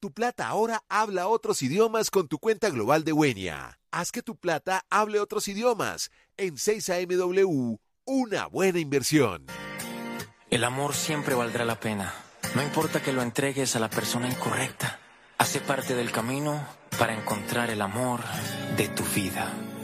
Tu plata ahora habla otros idiomas con tu cuenta global de Wenia. Haz que tu plata hable otros idiomas. En 6AMW, una buena inversión. El amor siempre valdrá la pena. No importa que lo entregues a la persona incorrecta. Hace parte del camino para encontrar el amor de tu vida.